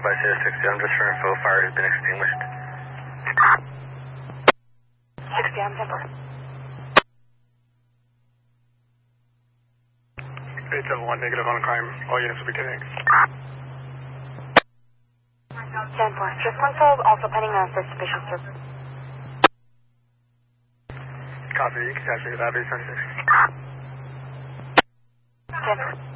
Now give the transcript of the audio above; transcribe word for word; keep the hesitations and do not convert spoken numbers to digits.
by zero six zero, just for info, fire has been extinguished. sixty, I'm ten four. eight seven one, negative on crime. All units will be taking. ten four. Just console, also pending a suspicious search. Copy, you can catch me at Abbey seventy-six. ten four.